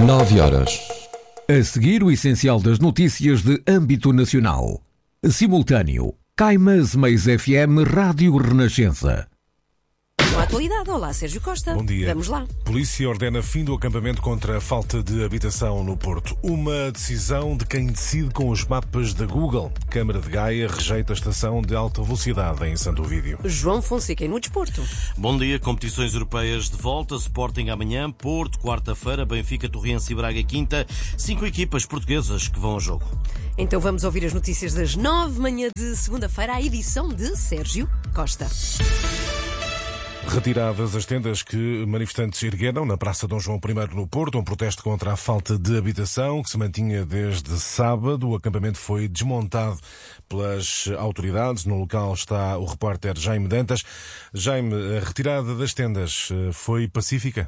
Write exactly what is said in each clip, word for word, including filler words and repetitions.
Nove horas. A seguir, o essencial das notícias de âmbito nacional. Simultâneo. Caimás Meis F M Rádio Renascença. Com a atualidade, olá Sérgio Costa. Bom dia. Vamos lá. Polícia ordena fim do acampamento contra a falta de habitação no Porto. Uma decisão de quem decide com os mapas da Google. Câmara de Gaia rejeita a estação de alta velocidade em Santo Ovídio. João Fonseca no desporto. Bom dia. Competições europeias de volta. Sporting amanhã, Porto quarta-feira, Benfica, Torrense e Braga quinta. Cinco equipas portuguesas que vão ao jogo. Então vamos ouvir as notícias das nove, manhã de segunda-feira, a edição de Sérgio Costa. Retiradas as tendas que manifestantes ergueram na Praça Dom João I no Porto, um protesto contra a falta de habitação que se mantinha desde sábado. O acampamento foi desmontado pelas autoridades. No local está o repórter Jaime Dantas. Jaime, a retirada das tendas foi pacífica?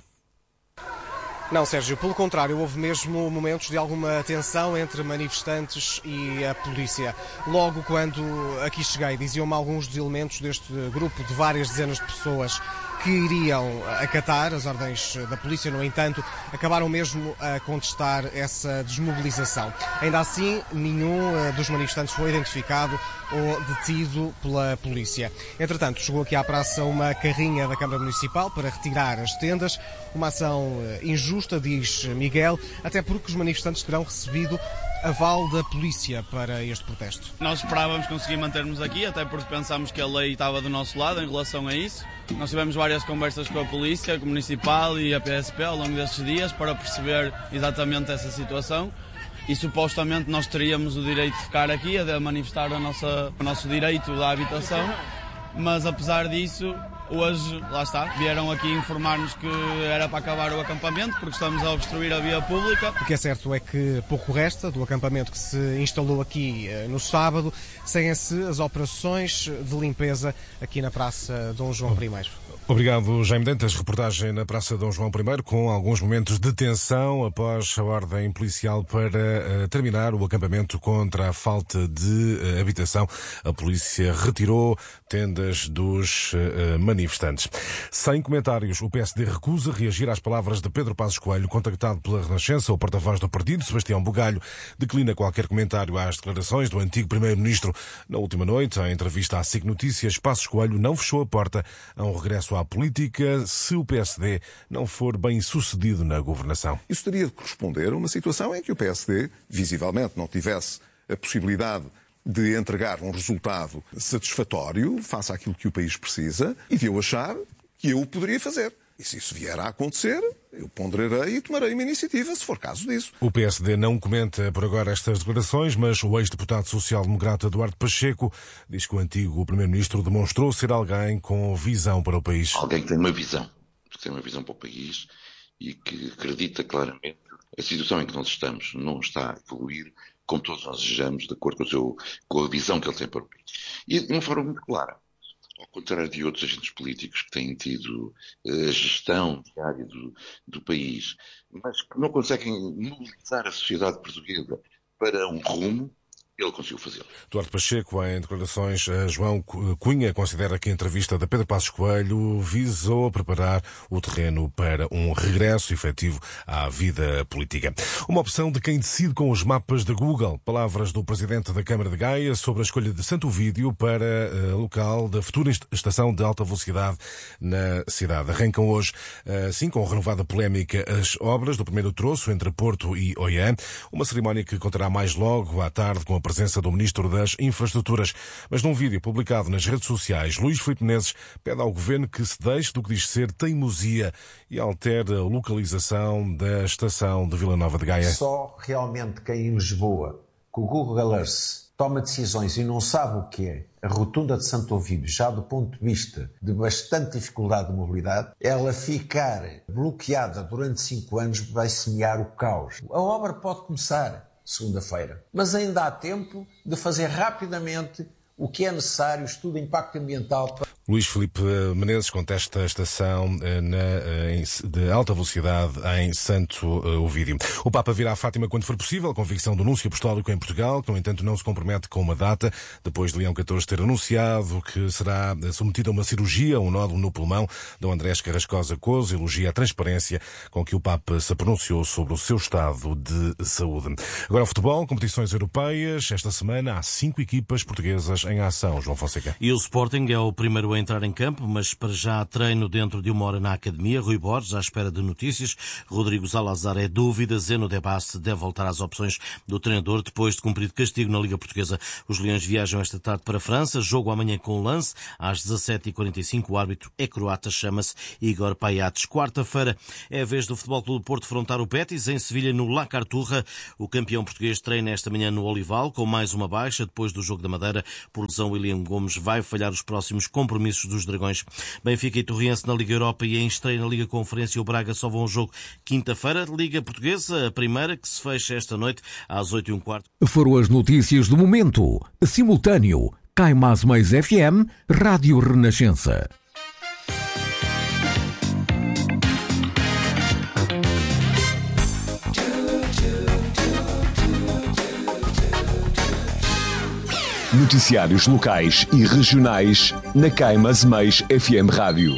Não, Sérgio, pelo contrário, houve mesmo momentos de alguma tensão entre manifestantes e a polícia. Logo quando aqui cheguei, diziam-me alguns dos elementos deste grupo de várias dezenas de pessoas que iriam acatar as ordens da polícia, no entanto, acabaram mesmo a contestar essa desmobilização. Ainda assim, nenhum dos manifestantes foi identificado ou detido pela polícia. Entretanto, chegou aqui à praça uma carrinha da Câmara Municipal para retirar as tendas, uma ação injusta, diz Miguel, até porque os manifestantes terão recebido aval da polícia para este protesto. Nós esperávamos conseguir manter-nos aqui, até porque pensámos que a lei estava do nosso lado em relação a isso. Nós tivemos várias conversas com a polícia, com o municipal e a P S P ao longo destes dias para perceber exatamente essa situação. E supostamente nós teríamos o direito de ficar aqui, a manifestar a nossa, o nosso direito da habitação, mas apesar disso, hoje, lá está, vieram aqui informar-nos que era para acabar o acampamento, porque estamos a obstruir a via pública. O que é certo é que pouco resta do acampamento que se instalou aqui no sábado, seguem-se as operações de limpeza aqui na Praça Dom João I. Obrigado, Jaime Dantas. Reportagem na Praça Dom João I, com alguns momentos de tensão após a ordem policial para uh, terminar o acampamento contra a falta de uh, habitação. A polícia retirou tendas dos uh, manifestantes. Sem comentários, o P S D recusa reagir às palavras de Pedro Passos Coelho. Contactado pela Renascença, o porta-voz do partido, Sebastião Bugalho, declina qualquer comentário às declarações do antigo primeiro-ministro. Na última noite, em entrevista à S I C Notícias, Passos Coelho não fechou a porta a um regresso à política se o P S D não for bem sucedido na governação. Isso teria de corresponder a uma situação em que o P S D, visivelmente, não tivesse a possibilidade de entregar um resultado satisfatório face àquilo que o país precisa e de eu achar que eu o poderia fazer. E se isso vier a acontecer, eu ponderarei e tomarei uma iniciativa, se for caso disso. O P S D não comenta por agora estas declarações, mas o ex-deputado social-democrata Eduardo Pacheco diz que o antigo primeiro-ministro demonstrou ser alguém com visão para o país. Alguém que tem uma visão, que tem uma visão para o país e que acredita claramente que a situação em que nós estamos não está a evoluir como todos nós desejamos, de acordo com, o seu, com a visão que ele tem para o país. E de uma forma muito clara. Ao contrário de outros agentes políticos que têm tido a gestão diária do, do país, mas que não conseguem mobilizar a sociedade portuguesa para um rumo, ele conseguiu fazê-lo. Eduardo Pacheco, em declarações a João Cunha, considera que a entrevista de Pedro Passos Coelho visou preparar o terreno para um regresso efetivo à vida política. Uma opção de quem decide com os mapas da Google. Palavras do presidente da Câmara de Gaia sobre a escolha de Santo Ovídio para uh, local da futura estação de alta velocidade na cidade. Arrancam hoje, assim, com renovada polémica, as obras do primeiro troço entre Porto e Oiã. Uma cerimónia que contará mais logo à tarde com a presença do Ministro das Infraestruturas. Mas num vídeo publicado nas redes sociais, Luís Filipe Menezes pede ao Governo que se deixe do que diz ser teimosia e altere a localização da estação de Vila Nova de Gaia. Só realmente quem em Lisboa, com o Google Earth, toma decisões e não sabe o que é a rotunda de Santo Ovídio, já do ponto de vista de bastante dificuldade de mobilidade, ela ficar bloqueada durante cinco anos vai semear o caos. A obra pode começar segunda-feira, mas ainda há tempo de fazer rapidamente o que é necessário, estudo de impacto ambiental. Luís Filipe Menezes contesta a estação na, em, de alta velocidade em Santo Ovídio. O Papa virá a Fátima quando for possível, convicção do Núncio Apostólico em Portugal, que no entanto não se compromete com uma data, depois de Leão catorze ter anunciado que será submetido a uma cirurgia, um nódulo no pulmão. Dom Andrés Carrascosa Couso elogia a transparência com que o Papa se pronunciou sobre o seu estado de saúde. Agora o futebol, competições europeias. Esta semana há cinco equipas portuguesas em ação. João Fonseca. E o Sporting é o primeiro a entrar em campo, mas para já treino dentro de uma hora na academia. Rui Borges, à espera de notícias. Rodrigo Salazar é dúvida. Zeno de Baste deve voltar às opções do treinador depois de cumprido castigo na Liga Portuguesa. Os Leões viajam esta tarde para a França. Jogo amanhã com o Lance. Às dezassete e quarenta e cinco, o árbitro é croata, chama-se Igor Paiates. Quarta-feira é a vez do Futebol Clube do Porto frontar o Betis em Sevilha, no La Carturra. O campeão português treina esta manhã no Olival, com mais uma baixa depois do jogo da Madeira. Por lesão, William Gomes vai falhar os próximos compromissos dos Dragões. Benfica e Torriense na Liga Europa e em estreia na Liga Conferência, o Braga só vão ao jogo quinta-feira. Liga Portuguesa, a primeira, que se fecha esta noite às oito e um quarto. Foram as notícias do momento. Simultâneo, Caimás Mais F M, Rádio Renascença. Noticiários locais e regionais na Caimás Mais F M Rádio.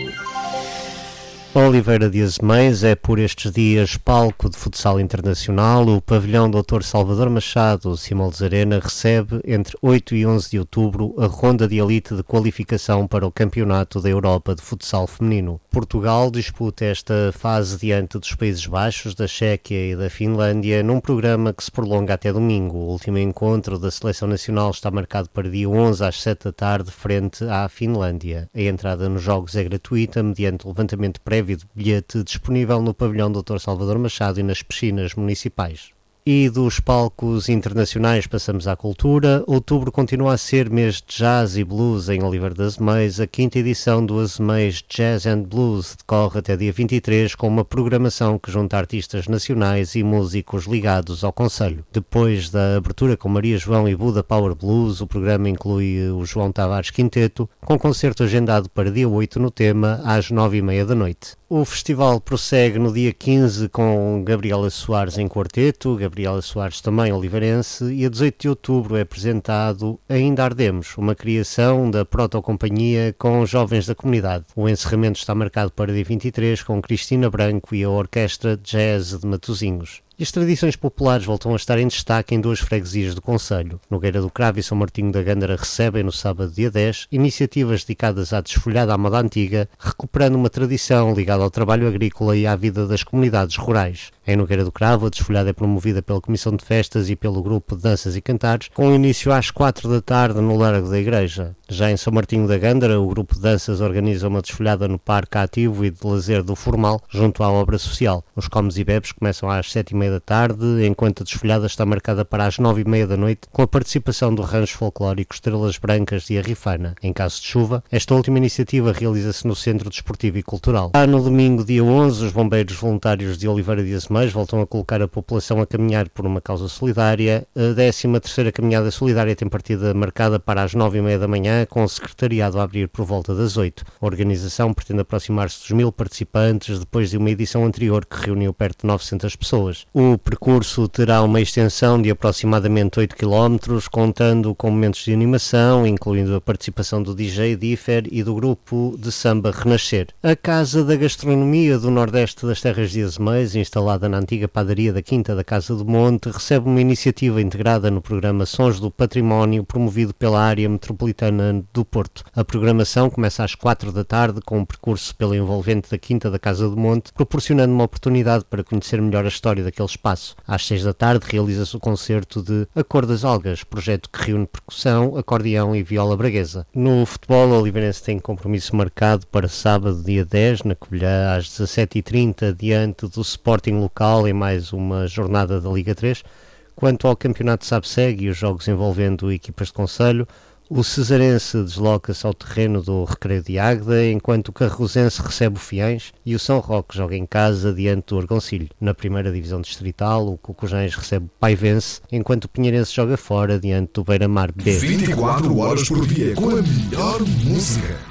Oliveira de Azeméis é por estes dias palco de futsal internacional. O pavilhão doutor Salvador Machado Simões Arena recebe entre oito e onze de outubro a ronda de elite de qualificação para o Campeonato da Europa de Futsal Feminino. Portugal disputa esta fase diante dos Países Baixos, da Chequia e da Finlândia num programa que se prolonga até domingo. O último encontro da Seleção Nacional está marcado para dia onze às sete da tarde frente à Finlândia. A entrada nos jogos é gratuita mediante o levantamento prévio de bilhete disponível no pavilhão doutor Salvador Machado e nas piscinas municipais. E dos palcos internacionais passamos à cultura. Outubro continua a ser mês de jazz e blues em Oliveira de Azeméis. A quinta edição do Azeméis Jazz and Blues decorre até dia vinte e três com uma programação que junta artistas nacionais e músicos ligados ao concelho. Depois da abertura com Maria João e Buda Power Blues, o programa inclui o João Tavares Quinteto, com concerto agendado para dia oito no tema, às nove e meia da noite. O festival prossegue no dia quinze com Gabriela Soares em quarteto, Gabriela Soares também oliveirense, e a dezoito de outubro é apresentado Ainda Ardemos, uma criação da Protocompanhia com jovens da comunidade. O encerramento está marcado para dia vinte e três com Cristina Branco e a Orquestra Jazz de Matosinhos. E as tradições populares voltam a estar em destaque em duas freguesias do concelho. Nogueira do Cravo e São Martinho da Gândara recebem no sábado dia dez iniciativas dedicadas à desfolhada à moda antiga, recuperando uma tradição ligada ao trabalho agrícola e à vida das comunidades rurais. Em Nogueira do Cravo, a desfolhada é promovida pela Comissão de Festas e pelo Grupo de Danças e Cantares, com início às quatro da tarde no Largo da Igreja. Já em São Martinho da Gândara, o Grupo de Danças organiza uma desfolhada no Parque Ativo e de Lazer do Formal, junto à obra social. Os comes e bebes começam às sete e meia da tarde, enquanto a desfolhada está marcada para as nove e meia da noite, com a participação do rancho folclórico Estrelas Brancas e a Rifana. Em caso de chuva, esta última iniciativa realiza-se no Centro Desportivo e Cultural. Já no domingo, dia onze, os bombeiros voluntários de Oliveira de Azeméis voltam a colocar a população a caminhar por uma causa solidária. A décima terceira caminhada solidária tem partida marcada para as nove e meia da manhã, com o secretariado a abrir por volta das oito. A organização pretende aproximar-se dos mil participantes depois de uma edição anterior que reuniu perto de novecentas pessoas. O percurso terá uma extensão de aproximadamente oito quilómetros, contando com momentos de animação, incluindo a participação do D J Differ e do grupo de samba Renascer. A Casa da Gastronomia do Nordeste das Terras de Azeméis, instalada na antiga padaria da Quinta da Casa do Monte, recebe uma iniciativa integrada no programa Sons do Património, promovido pela área metropolitana do Porto. A programação começa às quatro da tarde, com um percurso pela envolvente da Quinta da Casa do Monte, proporcionando uma oportunidade para conhecer melhor a história daquele espaço. Às seis da tarde realiza-se o concerto de A Cor das Algas, projeto que reúne percussão, acordeão e viola braguesa. No futebol, o Oliveirense tem compromisso marcado para sábado, dia dez, na Covilhã, às dezassete e trinta, diante do Sporting local, em mais uma jornada da Liga três. Quanto ao campeonato de Sabseg e os jogos envolvendo equipas de concelho, o Cesarense desloca-se ao terreno do Recreio de Águeda, enquanto o Carrosense recebe o Fiães e o São Roque joga em casa diante do Argoncilho. Na primeira divisão distrital, o Cocujães recebe o Paivense, enquanto o Pinheirense joga fora diante do Beira-Mar B. vinte e quatro horas por dia com a melhor música.